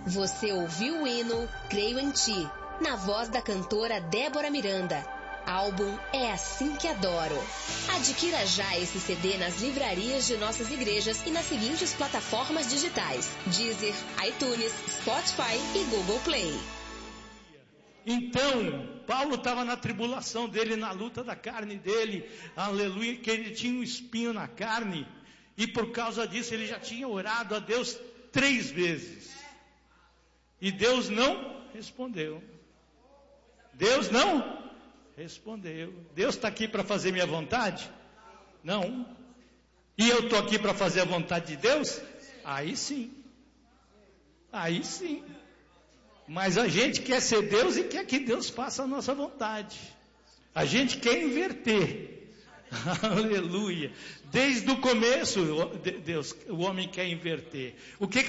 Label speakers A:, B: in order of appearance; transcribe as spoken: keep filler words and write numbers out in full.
A: Você ouviu o hino Creio em Ti, na voz da cantora Débora Miranda. Álbum É Assim Que Adoro. Adquira já esse C D nas livrarias de nossas igrejas e nas seguintes plataformas digitais: Deezer, iTunes, Spotify e Google Play.
B: Então, Paulo estava na tribulação dele, na luta da carne dele, aleluia, que ele tinha um espinho na carne, e por causa disso ele já tinha orado a Deus três vezes, e Deus não respondeu. Deus não respondeu. Deus está aqui para fazer minha vontade? Não. E eu estou aqui para fazer a vontade de Deus? Aí sim. Aí sim. Mas a gente quer ser Deus e quer que Deus faça a nossa vontade. A gente quer inverter. Aleluia. Desde o começo, Deus, o homem quer inverter. O que